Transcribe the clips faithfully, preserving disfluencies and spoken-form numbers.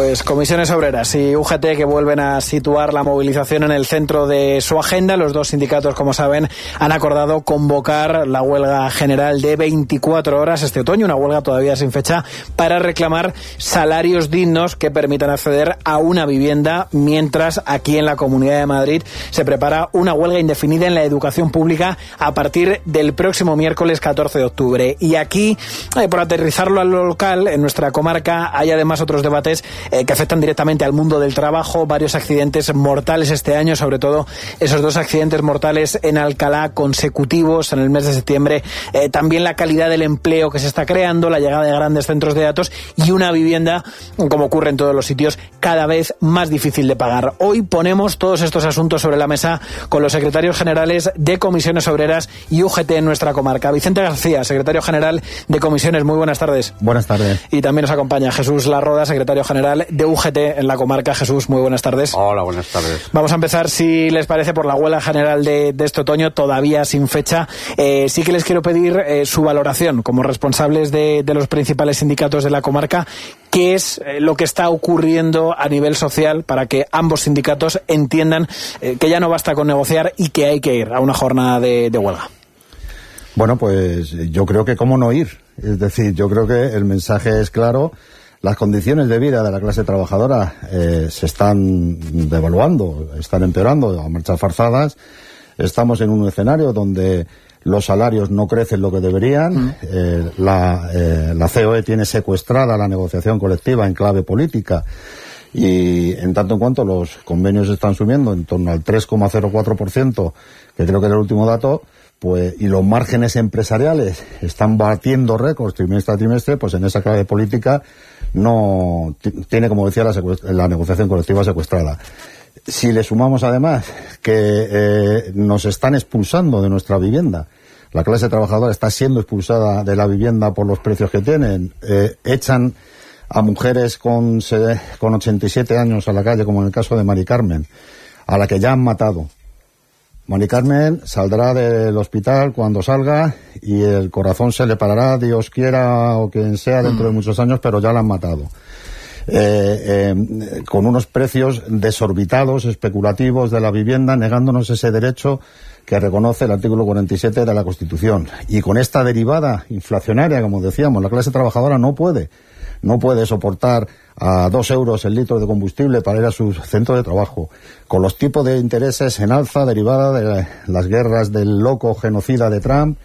Pues Comisiones Obreras y U G T que vuelven a situar la movilización en el centro de su agenda. Los dos sindicatos, como saben, han acordado convocar la huelga general de veinticuatro horas este otoño, una huelga todavía sin fecha, para reclamar salarios dignos que permitan acceder a una vivienda, mientras aquí en la Comunidad de Madrid se prepara una huelga indefinida en la educación pública a partir del próximo miércoles catorce de octubre. Y aquí, eh, por aterrizarlo a lo local, en nuestra comarca hay además otros debates eh, que afectan directamente al mundo del trabajo, varios accidentes mortales este año, sobre todo esos dos accidentes mortales en Alcalá consecutivos en el mes de septiembre, eh, también la calidad del empleo que se está creando, la llegada de grandes centros de datos y una vivienda, como ocurre en todos los sitios, cada vez más difícil de pagar. Hoy ponemos todos estos asuntos sobre la mesa con los secretarios generales de Comisiones Obreras y U G T en nuestra comarca. Vicente García, secretario general de Comisiones, muy buenas tardes. Buenas tardes. Y también nos acompaña Jesús Larroda, secretario general de U G T en la comarca. Jesús, muy buenas tardes. Hola, buenas tardes. Vamos a empezar, si les parece, por la huelga general de, de este otoño, todavía sin fecha. Eh, sí que les quiero pedir eh, su valoración como responsables de, de los principales sindicatos de la comarca. ¿Qué es eh, lo que está ocurriendo a nivel social para que ambos sindicatos entiendan eh, que ya no basta con negociar y que hay que ir a una jornada de, de huelga? Bueno, pues yo creo que cómo no ir. Es decir, yo creo que el mensaje es claro. Las condiciones de vida de la clase trabajadora eh, se están devaluando, están empeorando a marchas forzadas. Estamos en un escenario donde los salarios no crecen lo que deberían. Mm. Eh, la, eh, la C O E tiene secuestrada la negociación colectiva en clave política. Y en tanto en cuanto los convenios están subiendo en torno al tres coma cero cuatro por ciento, que creo que era el último dato, pues, y los márgenes empresariales están batiendo récords trimestre a trimestre, pues en esa clave política no t- tiene, como decía, la, secuest- la negociación colectiva secuestrada. Si le sumamos además que eh, nos están expulsando de nuestra vivienda, la clase trabajadora está siendo expulsada de la vivienda por los precios que tienen, eh, echan a mujeres con, se, con ochenta y siete años a la calle, como en el caso de Mari Carmen, a la que ya han matado. Mari Carmen saldrá del hospital cuando salga y el corazón se le parará, Dios quiera, o quien sea, dentro de muchos años, pero ya la han matado. Eh, eh, con unos precios desorbitados, especulativos de la vivienda, negándonos ese derecho que reconoce el artículo cuarenta y siete de la Constitución. Y con esta derivada inflacionaria, como decíamos, la clase trabajadora no puede, no puede soportar a dos euros el litro de combustible para ir a su centro de trabajo, con los tipos de intereses en alza derivada de las guerras del loco genocida de Trump,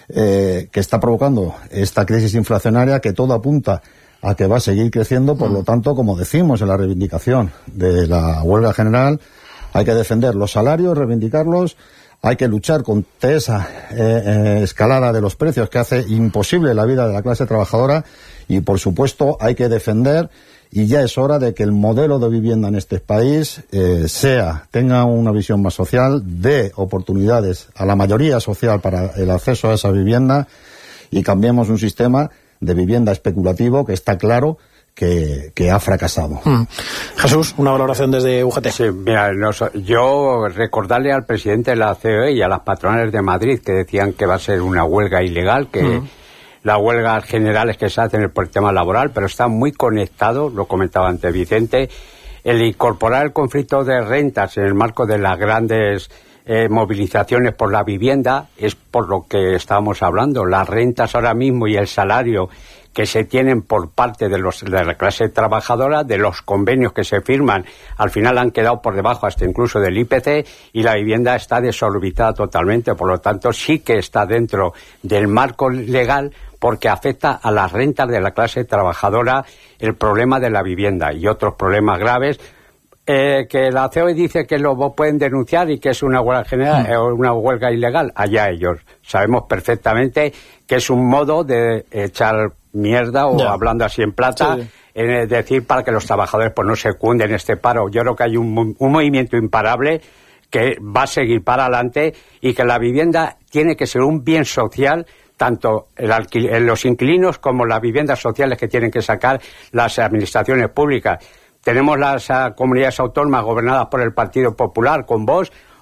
eh, que está provocando esta crisis inflacionaria que todo apunta a que va a seguir creciendo. Por lo tanto, como decimos en la reivindicación de la huelga general, hay que defender los salarios, reivindicarlos, hay que luchar contra esa eh, eh, escalada de los precios que hace imposible la vida de la clase trabajadora y, por supuesto, hay que defender, y ya es hora de que el modelo de vivienda en este país eh, sea, tenga una visión más social, dé oportunidades a la mayoría social para el acceso a esa vivienda y cambiemos un sistema de vivienda especulativo que está claro que, que ha fracasado. Mm. Jesús, una valoración desde U G T. Sí, mira, nos, yo recordarle al presidente de la C O E y a las patronales de Madrid que decían que va a ser una huelga ilegal, que mm. las huelgas generales que se hacen por el tema laboral, pero está muy conectado, lo comentaba antes Vicente, el incorporar el conflicto de rentas en el marco de las grandes eh, movilizaciones por la vivienda, es por lo que estábamos hablando. Las rentas ahora mismo y el salario que se tienen por parte de los de la clase trabajadora, de los convenios que se firman, al final han quedado por debajo hasta incluso del I P C, y la vivienda está desorbitada totalmente. Por lo tanto, sí que está dentro del marco legal, porque afecta a las rentas de la clase trabajadora el problema de la vivienda y otros problemas graves. Eh, que la C O E dice que lo pueden denunciar y que es una huelga general, eh, una huelga ilegal, allá ellos. Sabemos perfectamente que es un modo de echar mierda, o yeah. hablando así en plata, sí. eh, decir para que los trabajadores pues no se cunden este paro. Yo creo que hay un, un movimiento imparable que va a seguir para adelante, y que la vivienda tiene que ser un bien social, tanto el alquil- los inquilinos como las viviendas sociales que tienen que sacar las administraciones públicas. Tenemos las uh, comunidades autónomas gobernadas por el Partido Popular, con Vox,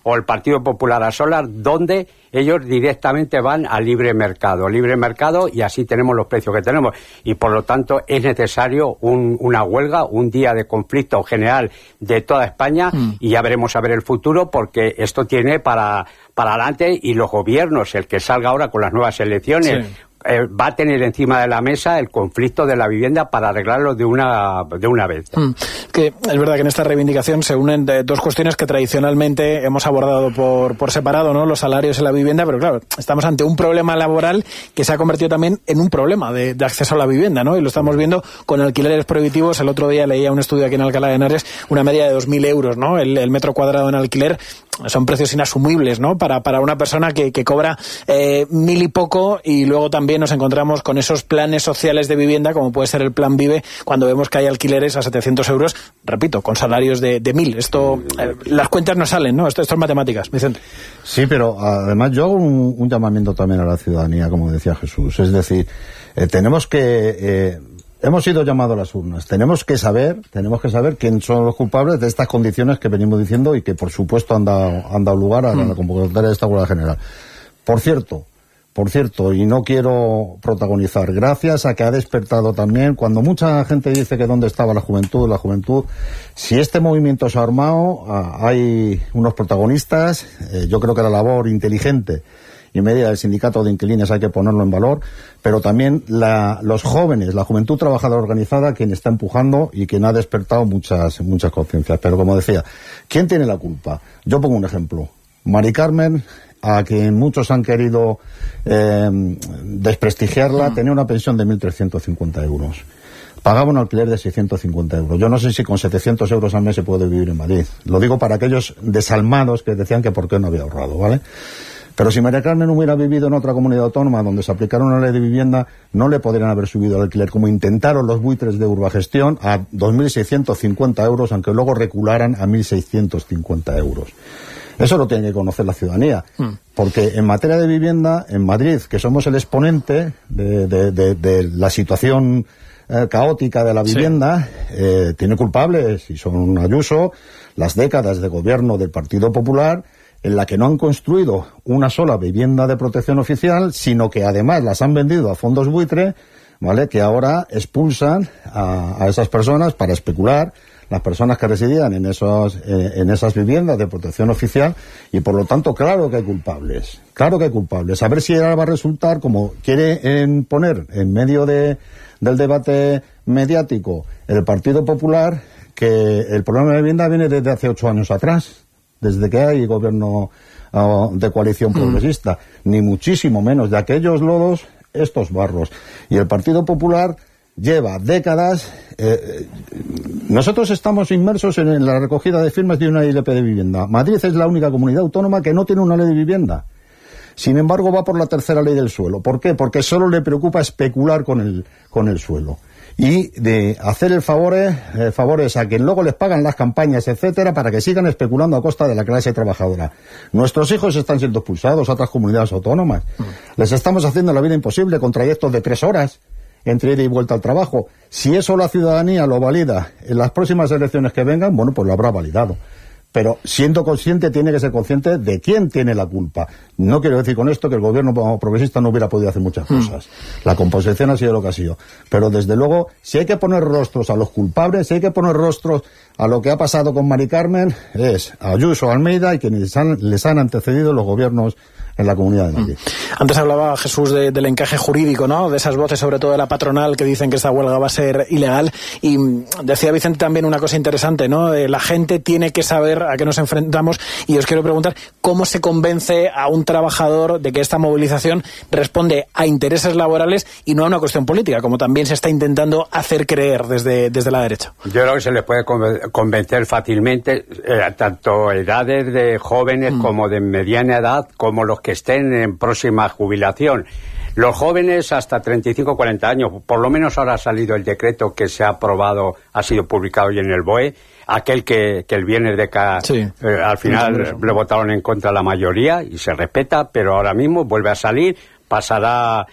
o el Partido Popular a Solar, donde ellos directamente van al libre mercado, libre mercado, y así tenemos los precios que tenemos. Y por lo tanto es necesario un, una huelga, un día de conflicto general de toda España, mm. y ya veremos a ver el futuro, porque esto tiene para, para adelante, y los gobiernos, el que salga ahora con las nuevas elecciones, sí. Eh, va a tener encima de la mesa el conflicto de la vivienda para arreglarlo de una de una vez. Mm, que es verdad que en esta reivindicación se unen dos cuestiones que tradicionalmente hemos abordado por, por separado, ¿no? Los salarios y la vivienda, pero claro, estamos ante un problema laboral que se ha convertido también en un problema de, de acceso a la vivienda, ¿no? Y lo estamos viendo con alquileres prohibitivos. El otro día leía un estudio aquí en Alcalá de Henares, una media de dos mil euros, ¿no? El, el metro cuadrado en alquiler. Son precios inasumibles, ¿no? Para, para una persona que, que cobra eh, mil y poco, y luego también nos encontramos con esos planes sociales de vivienda, como puede ser el Plan Vive, cuando vemos que hay alquileres a setecientos euros, repito, con salarios de, de mil. Esto, eh, las cuentas no salen, ¿no? Esto, esto es matemáticas, Vicente. Sí, pero además yo hago un, un llamamiento también a la ciudadanía, como decía Jesús. Es decir, eh, tenemos que... Eh, Hemos sido llamados a las urnas. Tenemos que saber, tenemos que saber quién son los culpables de estas condiciones que venimos diciendo y que, por supuesto, han dado, han dado lugar a la convocatoria de esta huelga general. Por cierto, por cierto, y no quiero protagonizar, gracias a que ha despertado también, cuando mucha gente dice que dónde estaba la juventud, la juventud, si este movimiento se ha armado, hay unos protagonistas, eh, yo creo que la labor inteligente y media del sindicato de inquilinos hay que ponerlo en valor, pero también la, los jóvenes, la juventud trabajadora organizada, quien está empujando y quien ha despertado muchas muchas conciencias. Pero como decía, ¿quién tiene la culpa? Yo pongo un ejemplo. Mari Carmen, a quien muchos han querido eh, desprestigiarla, tenía una pensión de mil trescientos cincuenta euros. Pagaba un alquiler de seiscientos cincuenta euros. Yo no sé si con setecientos euros al mes se puede vivir en Madrid. Lo digo para aquellos desalmados que decían que por qué no había ahorrado, ¿vale? Pero si María Carmen hubiera vivido en otra comunidad autónoma donde se aplicara una ley de vivienda, no le podrían haber subido el alquiler, como intentaron los buitres de Urbagestión, a dos mil seiscientos cincuenta euros, aunque luego recularan a mil seiscientos cincuenta euros. Eso lo tiene que conocer la ciudadanía, porque en materia de vivienda, en Madrid, que somos el exponente de, de, de, de la situación eh, caótica de la vivienda, sí. eh, tiene culpables, y son Ayuso, las décadas de gobierno del Partido Popular, en la que no han construido una sola vivienda de protección oficial, sino que además las han vendido a fondos buitre, ¿vale? Que ahora expulsan a, a esas personas para especular, las personas que residían en esos eh, en esas viviendas de protección oficial, y por lo tanto, claro que hay culpables, claro que hay culpables. A ver si ahora va a resultar, como quiere poner en medio de, del debate mediático el Partido Popular, que el problema de vivienda viene desde hace ocho años atrás, desde que hay gobierno uh, de coalición progresista, mm. ni muchísimo menos. De aquellos lodos, estos barros. Y el Partido Popular lleva décadas... Eh, nosotros estamos inmersos en la recogida de firmas de una I L P de vivienda. Madrid es la única comunidad autónoma que no tiene una ley de vivienda. Sin embargo, va por la tercera ley del suelo. ¿Por qué? Porque solo le preocupa especular con el, con el suelo. Y de hacer el favores, eh, favores a quien luego les pagan las campañas, etcétera, para que sigan especulando a costa de la clase trabajadora. Nuestros hijos están siendo expulsados a otras comunidades autónomas. Mm. Les estamos haciendo la vida imposible con trayectos de tres horas entre ida y vuelta al trabajo. Si eso la ciudadanía lo valida en las próximas elecciones que vengan, bueno, pues lo habrá validado. Pero siendo consciente, tiene que ser consciente de quién tiene la culpa. No quiero decir con esto que el gobierno progresista no hubiera podido hacer muchas cosas. Mm. La composición ha sido lo que ha sido. Pero desde luego, si hay que poner rostros a los culpables, si hay que poner rostros a lo que ha pasado con Mari Carmen, es a Ayuso, Almeida y quienes han, les han antecedido los gobiernos en la Comunidad de Madrid. Antes hablaba Jesús de, del encaje jurídico, ¿no? De esas voces, sobre todo de la patronal, que dicen que esta huelga va a ser ilegal. Y decía Vicente también una cosa interesante, ¿no? Eh, la gente tiene que saber a qué nos enfrentamos, y os quiero preguntar cómo se convence a un trabajador de que esta movilización responde a intereses laborales y no a una cuestión política, como también se está intentando hacer creer desde, desde la derecha. Yo creo que se les puede convencer fácilmente, eh, tanto edades de jóvenes mm. como de mediana edad, como los que estén en próxima jubilación. Los jóvenes hasta treinta y cinco o cuarenta años, por lo menos ahora ha salido el decreto que se ha aprobado, ha sido publicado hoy en el B O E, aquel que, que el viernes de cada, sí. eh, al final sí, le votaron en contra la mayoría y se respeta, pero ahora mismo vuelve a salir, pasará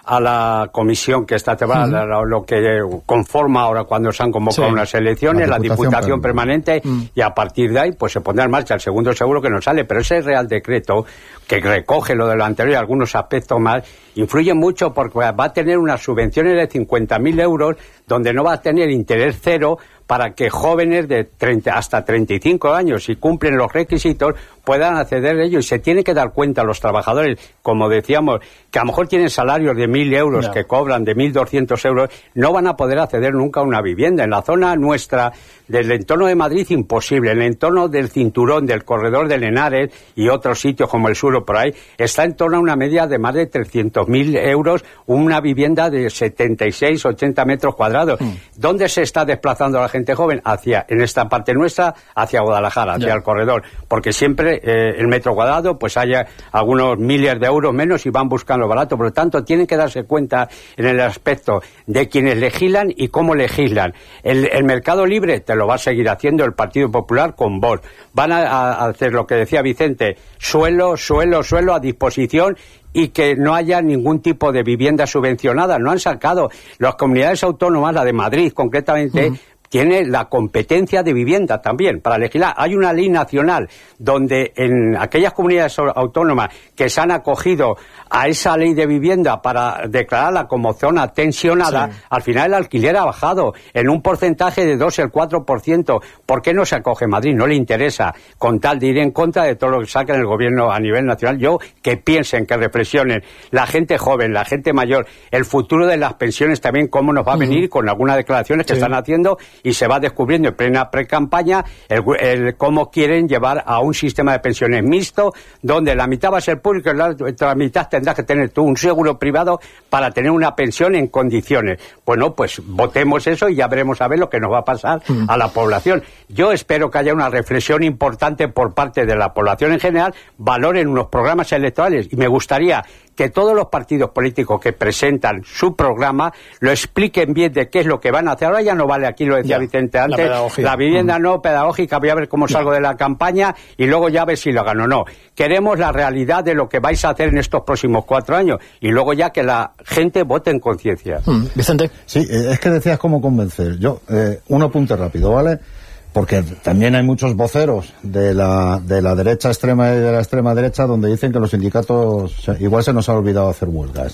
a la comisión que está uh-huh. lo, lo que conforma ahora cuando se han convocado sí. unas elecciones, la Diputación, la diputación permanente, uh-huh. y a partir de ahí pues se pondrá en marcha el segundo seguro que nos sale, pero ese Real Decreto que recoge lo de lo anterior y algunos aspectos más, influye mucho porque va a tener unas subvenciones de cincuenta mil euros donde no va a tener interés cero para que jóvenes de treinta hasta treinta y cinco años, si cumplen los requisitos, puedan acceder a ello. Y se tiene que dar cuenta a los trabajadores, como decíamos, que a lo mejor tienen salarios de mil euros, no. que cobran de mil doscientos euros, no van a poder acceder nunca a una vivienda. En la zona nuestra, del entorno de Madrid, imposible. En el entorno del Cinturón, del Corredor de Henares y otros sitios como el sur o por ahí, está en torno a una media de más de trescientos mil euros, una vivienda de setenta y seis, ochenta metros cuadrados. Mm. ¿Dónde se está desplazando la gente joven? Hacia, en esta parte nuestra, hacia Guadalajara, hacia ya. el corredor, porque siempre eh, el metro cuadrado pues haya algunos miles de euros menos y van buscando barato. Por lo tanto, tienen que darse cuenta en el aspecto de quienes legislan y cómo legislan. El, el mercado libre te lo va a seguir haciendo el Partido Popular con Vox. Van a, a hacer lo que decía Vicente, suelo, suelo, suelo a disposición, y que no haya ningún tipo de vivienda subvencionada. No han sacado las comunidades autónomas, la de Madrid concretamente, uh-huh. tiene la competencia de vivienda también para legislar. Hay una ley nacional donde en aquellas comunidades autónomas que se han acogido a esa ley de vivienda para declararla como zona tensionada, sí. al final el alquiler ha bajado en un porcentaje de dos, el cuatro por ciento. ¿Por qué no se acoge Madrid? No le interesa, con tal de ir en contra de todo lo que saca en el gobierno a nivel nacional. Yo, que piensen, que reflexionen, la gente joven, la gente mayor, el futuro de las pensiones también, cómo nos va a venir uh-huh. con algunas declaraciones que sí. están haciendo, y se va descubriendo en plena pre-campaña el, el cómo quieren llevar a un sistema de pensiones mixto, donde la mitad va a ser público y la otra mitad tendrás que tener tú un seguro privado para tener una pensión en condiciones. Bueno, pues votemos eso y ya veremos a ver lo que nos va a pasar mm. a la población. Yo espero que haya una reflexión importante por parte de la población en general, valoren unos programas electorales, y me gustaría que todos los partidos políticos que presentan su programa lo expliquen bien de qué es lo que van a hacer. Ahora ya no vale, aquí lo decía ya, Vicente antes, la, la vivienda mm. no, pedagógica, voy a ver cómo salgo ya. de la campaña y luego ya a ver si lo gano. No, queremos la realidad de lo que vais a hacer en estos próximos cuatro años y luego ya que la gente vote en conciencia. Mm. Vicente. Sí, es que decías cómo convencer. Yo, eh, un apunte rápido, ¿vale? Porque también hay muchos voceros de la de la derecha extrema y de la extrema derecha donde dicen que los sindicatos, igual se nos ha olvidado hacer huelgas.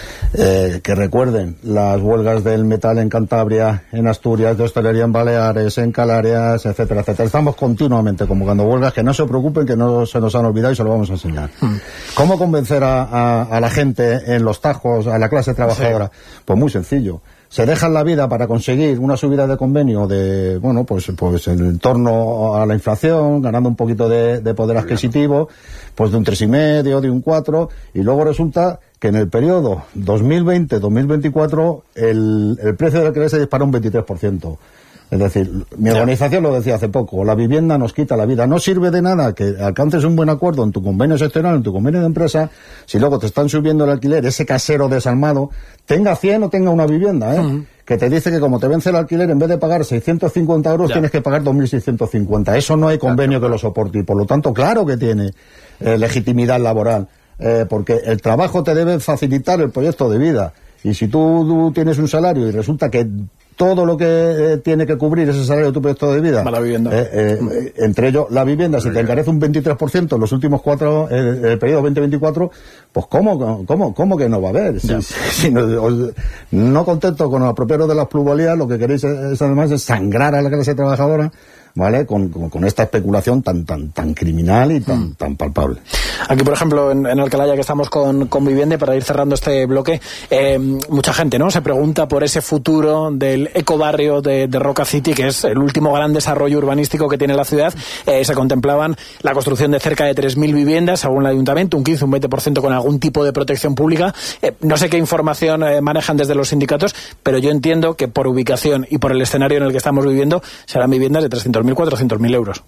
Eh, que recuerden las huelgas del metal en Cantabria, en Asturias, de hostelería en Baleares, en Canarias, etcétera, etcétera. Estamos continuamente convocando huelgas, que no se preocupen, que no se nos han olvidado y se lo vamos a enseñar. Hmm. ¿Cómo convencer a, a, a la gente en los tajos, a la clase trabajadora? Sí. Pues muy sencillo. Se dejan la vida para conseguir una subida de convenio de, bueno, pues, pues en torno a la inflación, ganando un poquito de, de poder adquisitivo, pues de un tres y medio, de un cuatro, y luego resulta que en el periodo dos mil veinte dos mil veinticuatro el, el precio del alquiler se dispara un veintitrés por ciento. Es decir, mi organización lo decía hace poco, la vivienda nos quita la vida. No sirve de nada que alcances un buen acuerdo en tu convenio sectorial, en tu convenio de empresa, si luego te están subiendo el alquiler, ese casero desalmado, tenga cien o tenga una vivienda, ¿eh? Uh-huh. Que te dice que como te vence el alquiler, en vez de pagar seiscientos cincuenta euros, ya. tienes que pagar dos mil seiscientos cincuenta. Eso no hay convenio que lo soporte y por lo tanto, claro que tiene eh, legitimidad laboral, eh, porque el trabajo te debe facilitar el proyecto de vida. Y si tú, tú tienes un salario y resulta que todo lo que eh, tiene que cubrir ese salario de tu proyecto de vida, la vivienda. Eh, eh, entre ellos la vivienda, si te encarece un veintitrés por ciento en los últimos cuatro, eh, el periodo veinte veinticuatro, pues ¿cómo, cómo, cómo que no va a haber? Si, si, si no, os, no contento con los propietarios de las plusvalías, lo que queréis es, es además es sangrar a la clase trabajadora, ¿vale? Con, con, con esta especulación tan tan tan criminal y tan, mm. tan palpable. Aquí, por ejemplo, en, en Alcalá, ya que estamos con, con Vivienda, para ir cerrando este bloque, eh, mucha gente, ¿no?, se pregunta por ese futuro del ecobarrio de, de Roca City, que es el último gran desarrollo urbanístico que tiene la ciudad. Eh, se contemplaban la construcción de cerca de tres mil viviendas, según el ayuntamiento, un quince, un veinte por ciento con algún tipo de protección pública. Eh, no sé qué información eh, manejan desde los sindicatos, pero yo entiendo que por ubicación y por el escenario en el que estamos viviendo, serán viviendas de trescientos mil, cuatrocientos mil euros.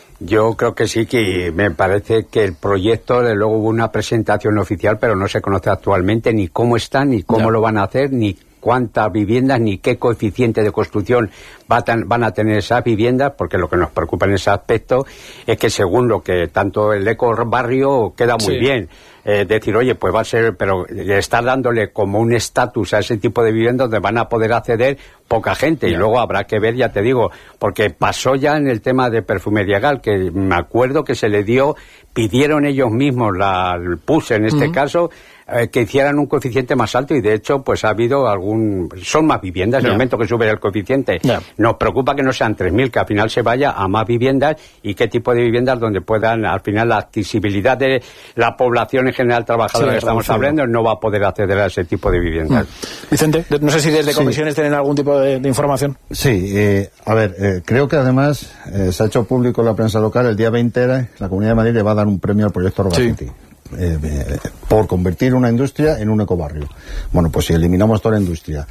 Yo creo que sí, que me parece que el proyecto, de luego hubo una presentación oficial, pero no se conoce actualmente ni cómo está, ni cómo no. lo van a hacer, ni cuántas viviendas ni qué coeficiente de construcción va tan, van a tener esas viviendas, porque lo que nos preocupa en ese aspecto es que según lo que tanto el ecobarrio queda muy sí. bien. Eh, decir, oye, pues va a ser, pero estar dándole como un estatus a ese tipo de viviendas donde van a poder acceder poca gente. Yeah. Y luego habrá que ver, ya te digo, porque pasó ya en el tema de perfumería legal, que me acuerdo que se le dio, pidieron ellos mismos, la, el P U S en este uh-huh. caso, eh, que hicieran un coeficiente más alto, y de hecho pues ha habido algún, son más viviendas yeah. en el momento que sube el coeficiente. Yeah. Nos preocupa que no sean tres mil, que al final se vaya a más viviendas, y qué tipo de viviendas donde puedan, al final la accesibilidad de la población en general trabajadora sí, que estamos hablando no va a poder acceder a ese tipo de viviendas. Mm. Vicente, no sé si desde comisiones sí. tienen algún tipo de, de información. Sí, eh, a ver, eh, creo que además eh, se ha hecho público en la prensa local, el día veinte la Comunidad de Madrid le va a dar un premio al proyecto Orba City. Sí. Eh, eh, por convertir una industria en un ecobarrio. Bueno, pues si eliminamos toda la industria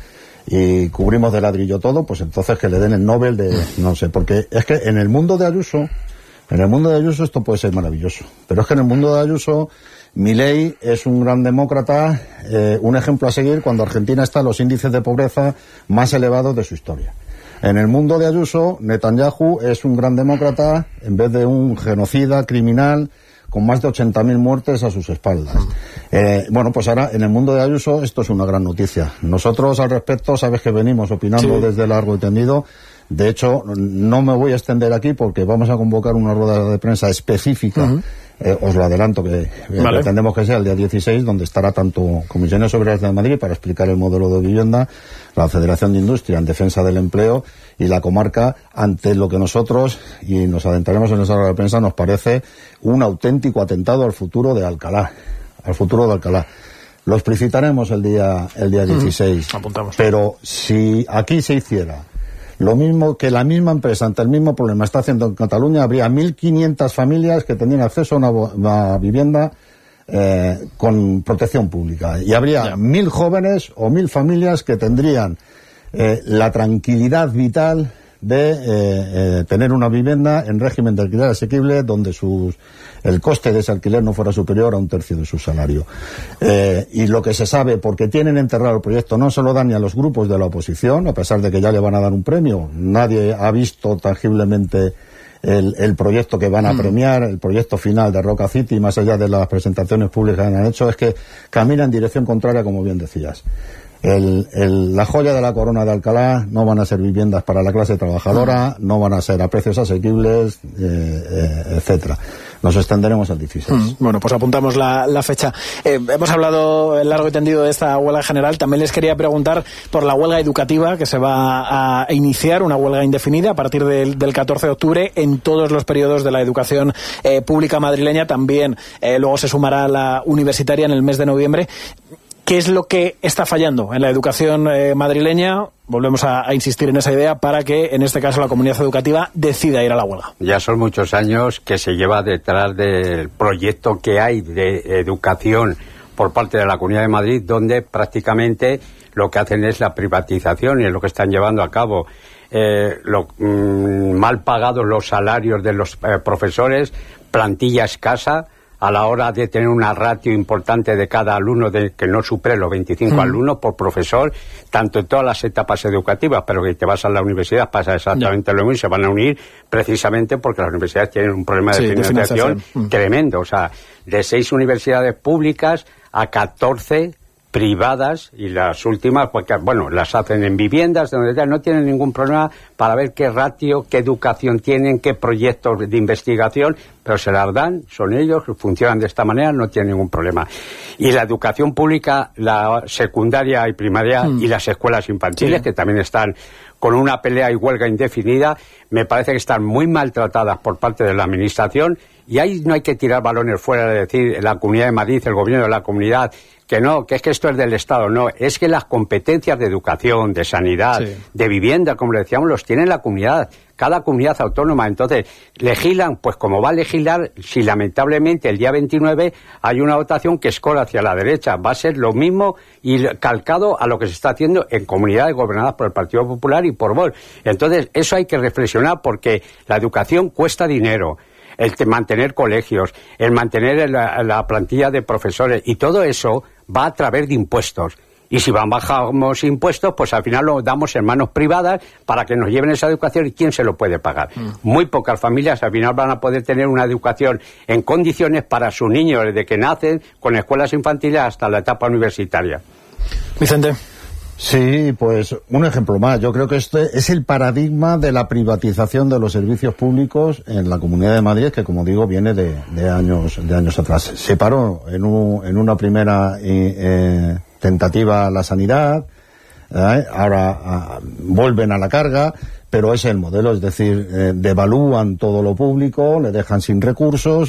y cubrimos de ladrillo todo, pues entonces que le den el Nobel de, no sé, porque es que en el mundo de Ayuso, en el mundo de Ayuso esto puede ser maravilloso, pero es que en el mundo de Ayuso Milei es un gran demócrata, eh, un ejemplo a seguir cuando Argentina está en los índices de pobreza más elevados de su historia. En el mundo de Ayuso, Netanyahu es un gran demócrata en vez de un genocida, criminal, con más de ochenta mil muertes a sus espaldas. Eh, bueno, pues ahora, en el mundo de Ayuso, esto es una gran noticia. Nosotros, al respecto, sabes que venimos opinando sí. desde largo y tendido. De hecho, no me voy a extender aquí porque vamos a convocar una rueda de prensa específica. Uh-huh. Eh, os lo adelanto, que eh, vale. pretendemos que sea el día dieciséis, donde estará tanto Comisiones Obreras de Madrid para explicar el modelo de vivienda, la Federación de Industria en defensa del empleo y la comarca ante lo que nosotros, y nos adentraremos en esa rueda de prensa, nos parece un auténtico atentado al futuro de Alcalá, al futuro de Alcalá. Lo explicitaremos el día, el día dieciséis. Mm, apuntamos. Pero si aquí se hiciera lo mismo que la misma empresa ante el mismo problema está haciendo en Cataluña, habría mil quinientas familias que tendrían acceso a una, una vivienda eh, con protección pública. Y habría yeah. mil jóvenes o mil familias que tendrían eh, la tranquilidad vital de eh, eh, tener una vivienda en régimen de alquiler asequible donde sus el coste de ese alquiler no fuera superior a un tercio de su salario. Eh, y lo que se sabe, porque tienen enterrado el proyecto, no se lo dan ni a los grupos de la oposición, a pesar de que ya le van a dar un premio. Nadie ha visto tangiblemente el, el proyecto que van a mm. premiar, el proyecto final de Roca City, más allá de las presentaciones públicas que han hecho, es que camina en dirección contraria, como bien decías. El, el, la joya de la corona de Alcalá no van a ser viviendas para la clase trabajadora, no van a ser a precios asequibles, eh, eh, etcétera. Nos extenderemos al dieciséis. Mm, bueno, pues apuntamos la, la fecha. Eh, hemos hablado en largo y tendido de esta huelga general. También les quería preguntar por la huelga educativa que se va a iniciar, una huelga indefinida a partir del, del catorce de octubre en todos los periodos de la educación eh, pública madrileña. También eh, luego se sumará la universitaria en el mes de noviembre. ¿Qué es lo que está fallando en la educación eh, madrileña? Volvemos a, a insistir en esa idea para que, en este caso, la comunidad educativa decida ir a la huelga. Ya son muchos años que se lleva detrás del proyecto que hay de educación por parte de la Comunidad de Madrid, donde prácticamente lo que hacen es la privatización y es lo que están llevando a cabo. Eh, lo, mmm, mal pagados los salarios de los eh, profesores, plantilla escasa, a la hora de tener una ratio importante de cada alumno, de que no supere los veinticinco mm. alumnos por profesor, tanto en todas las etapas educativas, pero que te vas a la universidad pasa exactamente yeah. lo mismo, y se van a unir precisamente porque las universidades tienen un problema de sí, financiación, de financiación tremendo. O sea, de seis universidades públicas a catorce privadas, y las últimas, porque, bueno, las hacen en viviendas, donde no tienen ningún problema para ver qué ratio, qué educación tienen, qué proyectos de investigación, pero se las dan, son ellos, funcionan de esta manera, no tienen ningún problema. Y la educación pública, la secundaria y primaria, mm. y las escuelas infantiles, sí. que también están con una pelea y huelga indefinida, me parece que están muy maltratadas por parte de la administración, y ahí no hay que tirar balones fuera de decir la Comunidad de Madrid, el gobierno de la comunidad, que no, que es que esto es del Estado. No, es que las competencias de educación, de sanidad, sí. de vivienda, como le decíamos, los tiene la comunidad, cada comunidad autónoma. Entonces, legislan, pues como va a legislar, si lamentablemente el día veintinueve hay una votación que escola hacia la derecha, va a ser lo mismo y calcado a lo que se está haciendo en comunidades gobernadas por el Partido Popular y por Vox. Entonces, eso hay que reflexionar, porque la educación cuesta dinero, el mantener colegios, el mantener la, la plantilla de profesores, y todo eso va a través de impuestos. Y si van bajamos impuestos, pues al final lo damos en manos privadas para que nos lleven esa educación, y ¿quién se lo puede pagar? Mm. Muy pocas familias al final van a poder tener una educación en condiciones para sus niños desde que nacen, con escuelas infantiles hasta la etapa universitaria. Vicente. Sí, pues un ejemplo más. Yo creo que este es el paradigma de la privatización de los servicios públicos en la Comunidad de Madrid, que como digo viene de, de años de años atrás. Se paró en, un, en una primera eh, eh, tentativa la sanidad, eh, ahora a, vuelven a la carga, pero es el modelo, es decir, eh, devalúan todo lo público, le dejan sin recursos